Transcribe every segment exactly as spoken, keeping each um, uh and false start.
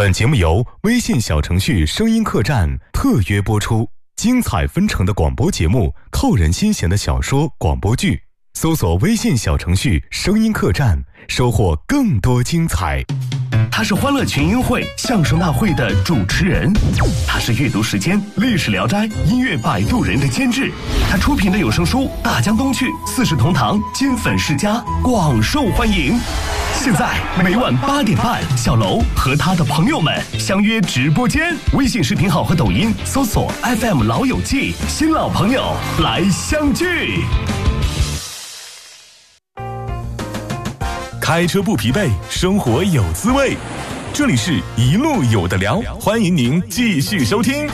本节目由微信小程序声音客栈特约播出，精彩纷呈的广播节目，扣人心弦的小说广播剧，搜索微信小程序声音客栈，收获更多精彩。 他是欢乐群英会相声大会的主持人，他是阅读时间历史聊斋音乐摆渡人的监制，他出品的有声书《大江东去》四世同堂金粉世家广受欢迎。现在每晚八点半，小楼和他的朋友们相约直播间，微信视频号和抖音搜索 F M 老友记，新老朋友来相聚。 开车不疲惫，生活有滋味。这里是一路有的聊，欢迎您继续收听。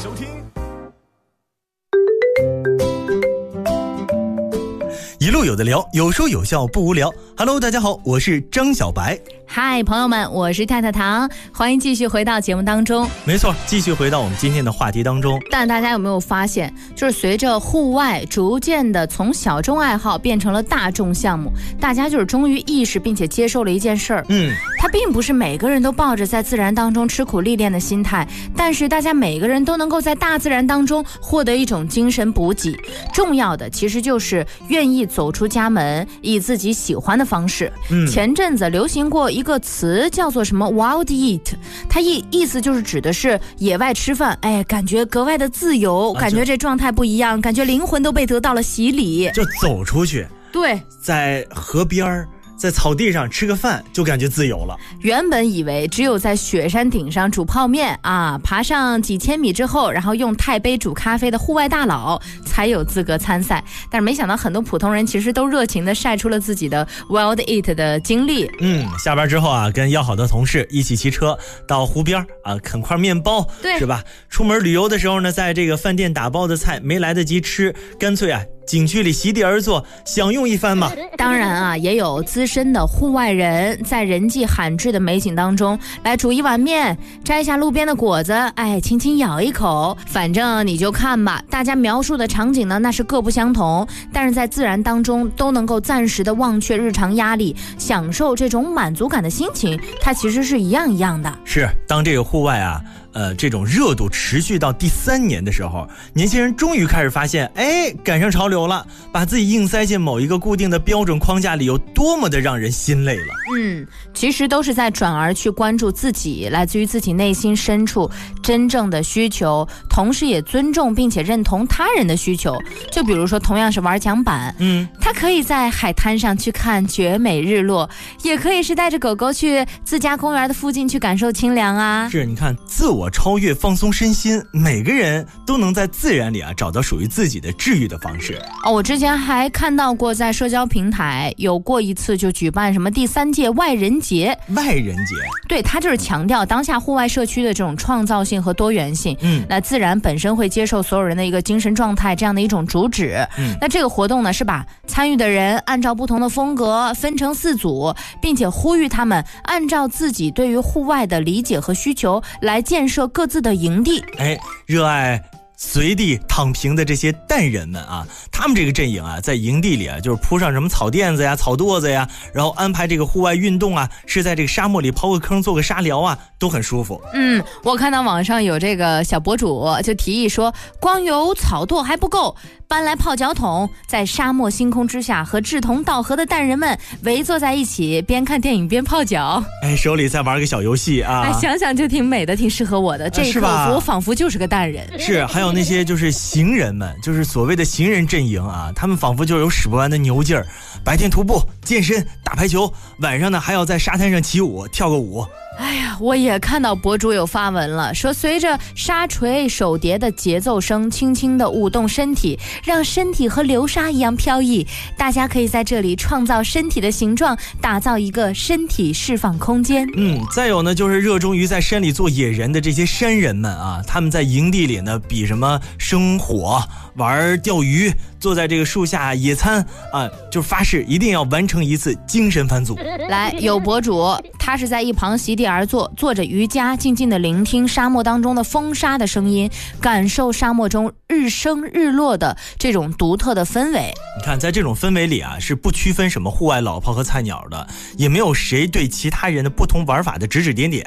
一路有的聊，有说有笑不无聊。Hello， 大家好，我是张小白。 嗨，朋友们，我是太太糖，欢迎继续回到节目当中。 没错，继续回到我们今天的话题当中。 但大家有没有发现，就是随着户外逐渐的从小众爱好变成了大众项目，大家就是终于意识并且接受了一件事儿。嗯，它并不是每个人都抱着在自然当中吃苦历练的心态，但是大家每个人都能够在大自然当中获得一种精神补给。重要的其实就是愿意走出家门，以自己喜欢的方式。嗯，前阵子流行过一个词叫做什么 wild eat， 它意意思就是指的是野外吃饭，哎，感觉格外的自由，啊、感觉这状态不一样，感觉灵魂都被得到了洗礼， 就走出去， 对， 在河边在草地上吃个饭就感觉自由了。 原本以为只有在雪山顶上煮泡面啊，爬上几千米之后，然后用钛杯煮咖啡的户外大佬才有资格参赛，但是没想到很多普通人其实都热情地晒出了自己的 wild eat 的经历。 嗯，下班之后啊，跟要好的同事一起骑车到湖边啊，啃块面包， 对， 是吧？出门旅游的时候呢，在这个饭店打包的菜没来得及吃，干脆啊景区里席地而坐，享用一番嘛。 当然啊，也有资深的户外人在人迹罕至的美景当中来煮一碗面，摘下路边的果子，哎，轻轻咬一口，反正你就看吧。大家描述的场景呢，那是各不相同，但是在自然当中都能够暂时的忘却日常压力，享受这种满足感的心情，它其实是一样一样的。 是，当这个户外啊呃，这种热度持续到第三年的时候，年轻人终于开始发现，哎，赶上潮流了，把自己硬塞进某一个固定的标准框架里，有多么的让人心累了。 嗯，其实都是在转而去关注自己，来自于自己内心深处真正的需求，同时也尊重并且认同他人的需求。就比如说，同样是玩桨板，嗯，他可以在海滩上去看绝美日落，也可以是带着狗狗去自家公园的附近去感受清凉啊。 是，你看，自我超越，放松身心，每个人都能在自然里啊找到属于自己的治愈的方式。 哦，我之前还看到过在社交平台有过一次就举办什么第三届外人节。 外人节， 对，它就是强调当下户外社区的这种创造性和多元性。嗯，那自然本身会接受所有人的一个精神状态，这样的一种主旨。嗯，那这个活动呢是把参与的人按照不同的风格分成四组，并且呼吁他们按照自己对于户外的理解和需求来建设各自的营地。 哎，热爱随地躺平的这些蛋人们啊，他们这个阵营啊，在营地里啊，就是铺上什么草垫子呀、草垛子呀，然后安排这个户外运动啊，是在这个沙漠里刨个坑做个沙疗啊，都很舒服。 嗯，我看到网上有这个小博主就提议说，光有草垛还不够，搬来泡脚桶，在沙漠星空之下和志同道合的蛋人们围坐在一起，边看电影边泡脚， 哎，手里再玩个小游戏啊， 哎，想想就挺美的，挺适合我的。这一刻我仿佛就是个蛋人。 是，还有那些就是行人们，就是所谓的行人阵营啊，他们仿佛就有使不完的牛劲儿，白天徒步、健身、打排球，晚上呢还要在沙滩上起舞、跳个舞。 哎呀，我也看到博主有发文了，说随着沙锤手碟的节奏声，轻轻地舞动身体，让身体和流沙一样飘逸。大家可以在这里创造身体的形状，打造一个身体释放空间。 嗯，再有呢，就是热衷于在山里做野人的这些山人们啊，他们在营地里呢比什么生火、玩钓鱼，坐在这个树下野餐啊，就发誓一定要完成一次精神返祖。 来，有博主他是在一旁席地而坐，做着瑜伽，静静地聆听沙漠当中的风沙的声音，感受沙漠中日升日落的这种独特的氛围。 你看，在这种氛围里啊，是不区分什么户外老炮和菜鸟的，也没有谁对其他人的不同玩法的指指点点。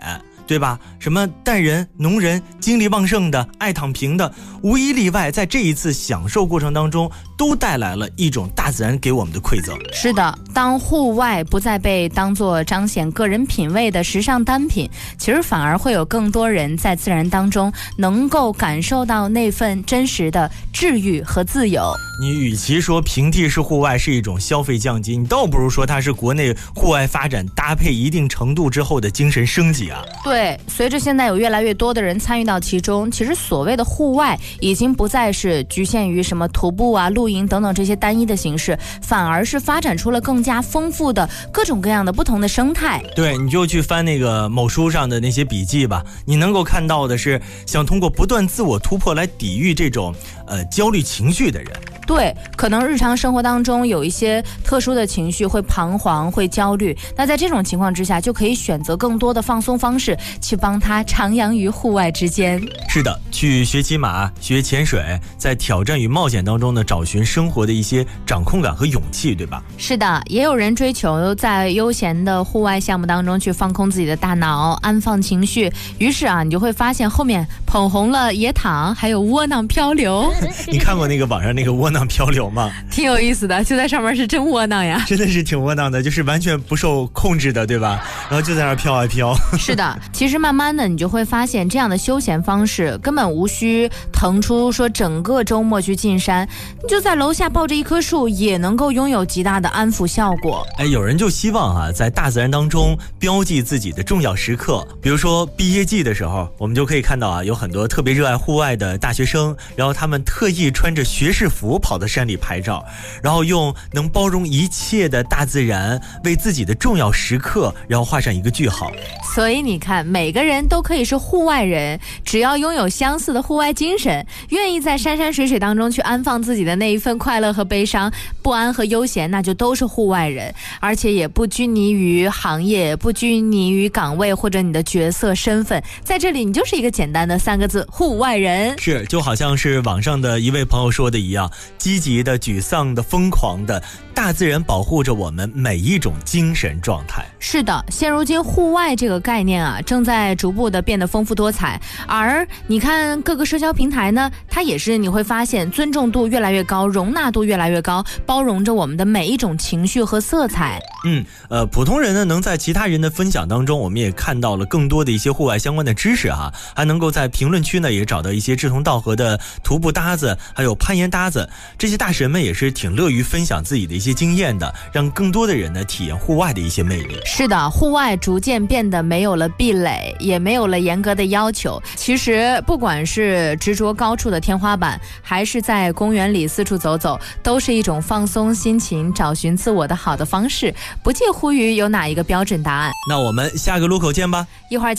对吧？什么蛋人、农人、精力旺盛的、爱躺平的，无一例外，在这一次享受过程当中，都带来了一种大自然给我们的馈赠。 是的，当户外不再被当作彰显个人品味的时尚单品，其实反而会有更多人在自然当中能够感受到那份真实的治愈和自由。 你与其说平地式户外是一种消费降级，你倒不如说它是国内户外发展搭配一定程度之后的精神升级啊。 对，随着现在有越来越多的人参与到其中，其实所谓的户外已经不再是局限于什么徒步啊、露营等等这些单一的形式，反而是发展出了更加丰富的各种各样的不同的生态。 对，你就去翻那个某书上的那些笔记吧，你能够看到的是想通过不断自我突破来抵御这种呃焦虑情绪的人。 对，可能日常生活当中有一些特殊的情绪，会彷徨，会焦虑，那在这种情况之下，就可以选择更多的放松方式，去帮他徜徉于户外之间。 是的，去学骑马、学潜水，在挑战与冒险当中呢，找寻生活的一些掌控感和勇气，对吧？ 是的，也有人追求在悠闲的户外项目当中去放空自己的大脑，安放情绪。于是啊，你就会发现后面捧红了野躺，还有窝囊漂流。 你看过那个网上那个窝囊漂流吗？ 挺有意思的，就在上面是真窝囊呀， 真的是挺窝囊的，就是完全不受控制的，对吧？然后就在那儿飘啊飘。 是的，其实慢慢的你就会发现，这样的休闲方式根本无需腾出说整个周末去进山，你就在楼下抱着一棵树，也能够拥有极大的安抚效果。 哎，有人就希望啊，在大自然当中标记自己的重要时刻，比如说毕业季的时候，我们就可以看到啊，有很多特别热爱户外的大学生，然后他们特意穿着学士服跑到山里拍照，然后用能包容一切的大自然为自己的重要时刻然后画上一个句号。 所以你看，每个人都可以是户外人，只要拥有相似的户外精神，愿意在山山水水当中去安放自己的那一份快乐和悲伤、不安和悠闲，那就都是户外人，而且也不拘泥于行业，不拘泥于岗位或者你的角色身份，在这里你就是一个简单的三个字：户外人。 是，就好像是网上的一位朋友说的一样，积极的、沮丧的、疯狂的，大自然保护着我们每一种精神状态。 是的，现如今户外这个概念啊，正在逐步的变得丰富多彩，而你看各个社交平台呢，它也是你会发现尊重度越来越高，容纳度越来越高，包容着我们的每一种情绪和色彩。 嗯，呃，普通人呢，能在其他人的分享当中，我们也看到了更多的一些户外相关的知识哈，还能够在评论区呢也找到一些志同道合的徒步搭子，还有攀岩搭子，这些大神们也是挺乐于分享自己的一些经验的，让更多的人呢体验户外的一些魅力。 是的，户外逐渐变得没有了壁垒，也没有了严格的要求。其实不管是执着高处的天花板，还是在公园里四处走走，都是一种放松心情、找寻自我的好的方式，不介乎于有哪一个标准答案。 那我们下个路口见吧。 一会儿